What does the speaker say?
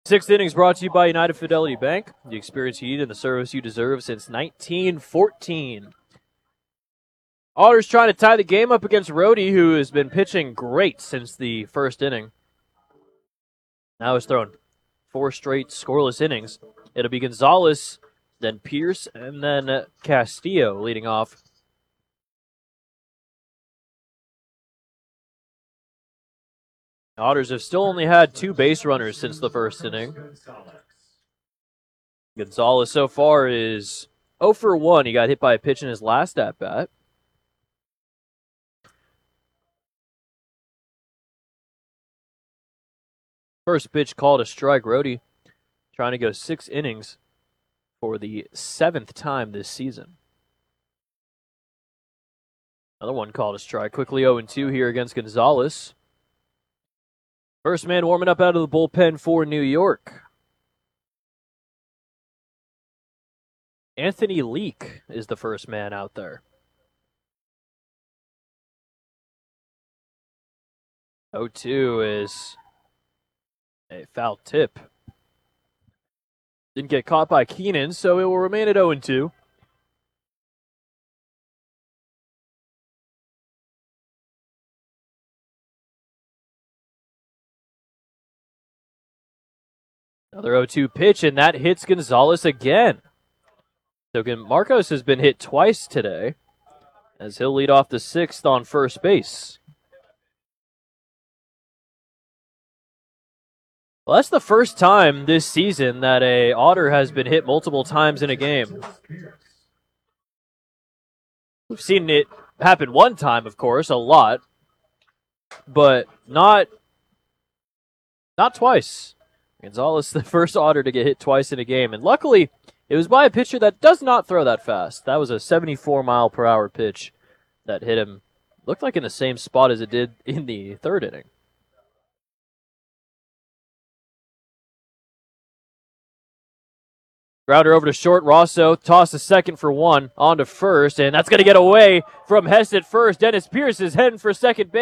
Sixth innings brought to you by United Fidelity Bank. The experience you need and the service you deserve since 1914. Otters trying to tie the game up against Rhodey, who has been pitching great since the first inning. Now he's thrown 4 straight scoreless innings. It'll be Gonzalez, then Pierce, and then Castillo leading off. Otters have still only had 2 base runners since the first inning. Gonzalez so far is 0 for 1. He got hit by a pitch in his last at-bat. First pitch called a strike. Rhodey trying to go 6 innings for the 7th time this season. Another one called a strike. Quickly 0-2 here against Gonzalez. First man warming up out of the bullpen for New York. Anthony Leake is the first man out there. 0-2 is a foul tip. Didn't get caught by Keenan, so it will remain at 0-2. Another 0-2 pitch, and that hits Gonzalez again. So Marcos has been hit twice today, as he'll lead off the 6th on first base. Well, that's the first time this season that a Otter has been hit multiple times in a game. We've seen it happen one time, of course, a lot, but not twice. Gonzalez, the first Otter to get hit twice in a game, and luckily it was by a pitcher that does not throw that fast. That was a 74-mile-per-hour pitch that hit him. Looked like in the same spot as it did in the 3rd inning. Grounder over to short. Rosso toss to second for 1. On to first, and that's going to get away from Hess at first. Dennis Pierce is heading for second base.